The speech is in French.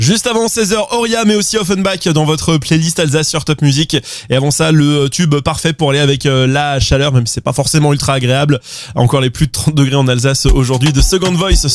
Juste avant 16h, Oria mais aussi Offenbach dans votre playlist Alsace sur Top Music. Et avant ça, le tube parfait pour aller avec la chaleur, même si c'est pas forcément ultra agréable. Encore les plus de 30 degrés en Alsace aujourd'hui de Second Voice.